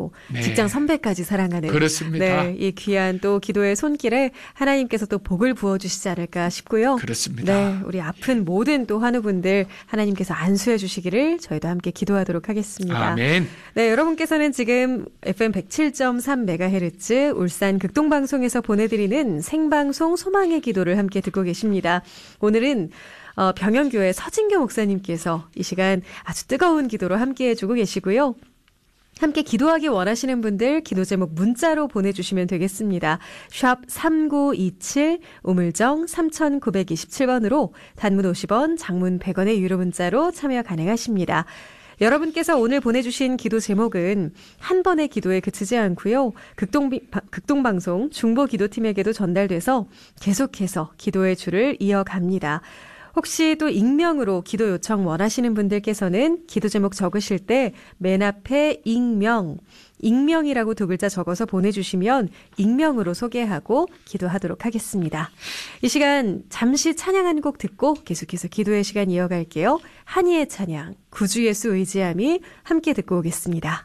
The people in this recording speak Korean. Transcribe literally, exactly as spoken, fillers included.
동료, 네. 직장 선배까지 사랑하는 그렇습니다. 네, 이 귀한 또 기도의 손길에 하나님께서 또 복을 부어주시지 않을까 싶고요. 그렇습니다. 네, 우리 아픈 모든 또 환우분들 하나님께서 안수해 주시기를 저희도 함께 기도하도록 하겠습니다. 아멘. 네, 여러분께서는 지금 에프엠 백칠 점 삼 메가헤르츠 울산 극동방송에서 보내드리는 생방송 소망의 기도를 함께 듣고 계십니다. 오늘은 어, 병영교회 서진교 목사님께서 이 시간 아주 뜨거운 기도로 함께 해주고 계시고요. 함께 기도하기 원하시는 분들 기도 제목 문자로 보내주시면 되겠습니다. 샵 삼구이칠 우물정 삼구이칠 번으로 단문 오십 원, 장문 백 원의 유료 문자로 참여 가능하십니다. 여러분께서 오늘 보내주신 기도 제목은 한 번의 기도에 그치지 않고요. 극동, 극동방송 중보기도팀에게도 전달돼서 계속해서 기도의 줄을 이어갑니다. 혹시 또 익명으로 기도 요청 원하시는 분들께서는 기도 제목 적으실 때 맨 앞에 익명, 익명이라고 두 글자 적어서 보내주시면 익명으로 소개하고 기도하도록 하겠습니다. 이 시간 잠시 찬양 한 곡 듣고 계속해서 기도의 시간 이어갈게요. 한이의 찬양, 구주 예수 의지함이 함께 듣고 오겠습니다.